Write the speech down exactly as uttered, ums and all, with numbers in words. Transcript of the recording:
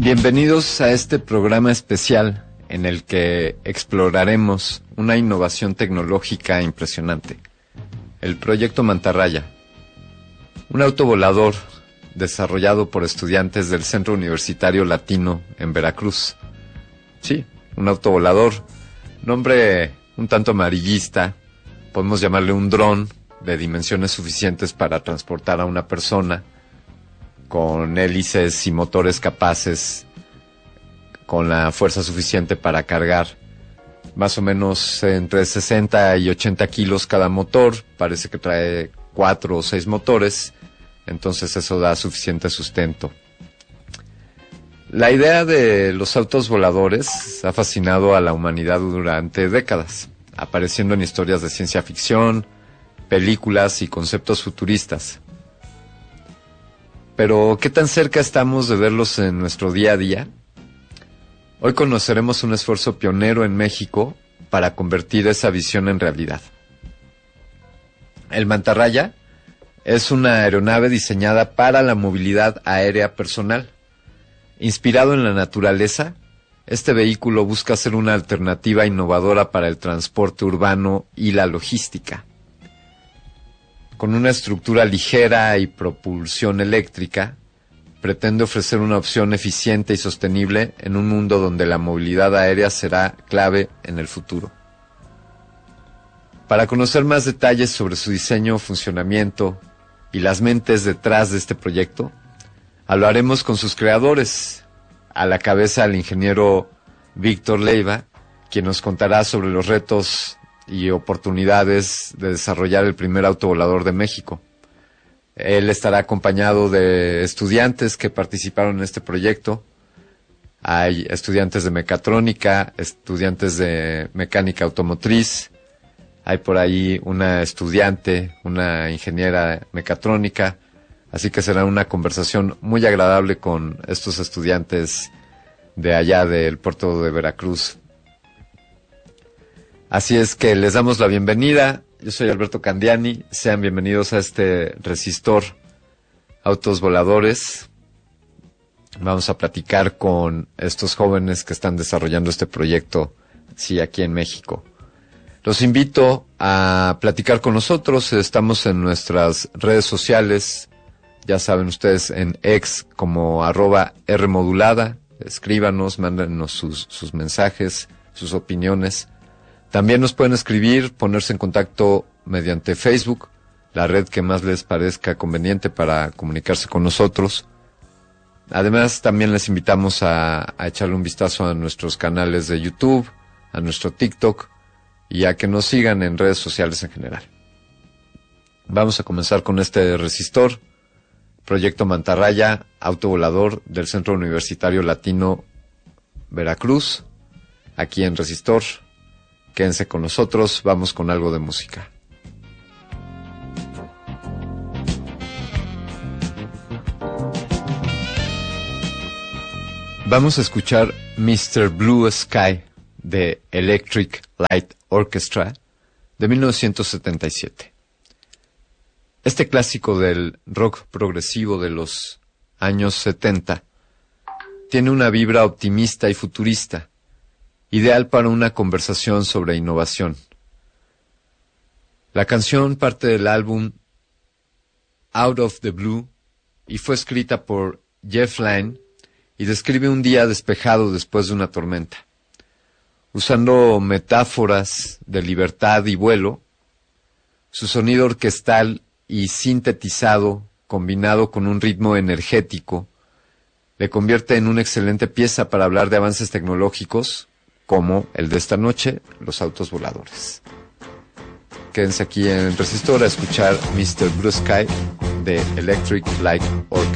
Bienvenidos a este programa especial en el que exploraremos una innovación tecnológica impresionante, el Proyecto Mantarraya, un autovolador desarrollado por estudiantes del Centro Universitario Latino en Veracruz. Sí, un autovolador, nombre un tanto amarillista, podemos llamarle un dron de dimensiones suficientes para transportar a una persona, con hélices y motores capaces, con la fuerza suficiente para cargar más o menos entre sesenta y ochenta kilos cada motor. Parece que trae cuatro o seis motores, entonces eso da suficiente sustento. La idea de los autos voladores ha fascinado a la humanidad durante décadas, apareciendo en historias de ciencia ficción, películas y conceptos futuristas. Pero, ¿qué tan cerca estamos de verlos en nuestro día a día? Hoy conoceremos un esfuerzo pionero en México para convertir esa visión en realidad. El Mantarraya es una aeronave diseñada para la movilidad aérea personal. Inspirado en la naturaleza, este vehículo busca ser una alternativa innovadora para el transporte urbano y la logística. Con una estructura ligera y propulsión eléctrica, pretende ofrecer una opción eficiente y sostenible en un mundo donde la movilidad aérea será clave en el futuro. Para conocer más detalles sobre su diseño, funcionamiento y las mentes detrás de este proyecto, hablaremos con sus creadores, a la cabeza el ingeniero Víctor Leiva, quien nos contará sobre los retos y oportunidades de desarrollar el primer autovolador de México. Él estará acompañado de estudiantes que participaron en este proyecto. Hay estudiantes de mecatrónica, estudiantes de mecánica automotriz, hay por ahí una estudiante, una ingeniera mecatrónica, así que será una conversación muy agradable con estos estudiantes de allá del puerto de Veracruz. Así es que les damos la bienvenida. Yo soy Alberto Candiani. Sean bienvenidos a este resistor Autos Voladores. Vamos a platicar con estos jóvenes que están desarrollando este proyecto, sí, aquí en México. Los invito a platicar con nosotros. Estamos en nuestras redes sociales. Ya saben ustedes, en X como arroba Rmodulada. Escríbanos, mándenos sus, sus mensajes, sus opiniones. También nos pueden escribir, ponerse en contacto mediante Facebook, la red que más les parezca conveniente para comunicarse con nosotros. Además, también les invitamos a, a echarle un vistazo a nuestros canales de YouTube, a nuestro TikTok y a que nos sigan en redes sociales en general. Vamos a comenzar con este resistor, Proyecto Mantarraya, autovolador del Centro Universitario Latino Veracruz, aquí en Resistor. Quédense con nosotros, vamos con algo de música. Vamos a escuchar mister Blue Sky de Electric Light Orchestra de mil novecientos setenta y siete. Este clásico del rock progresivo de los años setenta tiene una vibra optimista y futurista, ideal para una conversación sobre innovación. La canción parte del álbum Out of the Blue y fue escrita por Jeff Lynne y describe un día despejado después de una tormenta. Usando metáforas de libertad y vuelo, su sonido orquestal y sintetizado, combinado con un ritmo energético, le convierte en una excelente pieza para hablar de avances tecnológicos, como el de esta noche, los autos voladores. Quédense aquí en Resistor a escuchar mister Blue Sky de Electric Light Orchestra.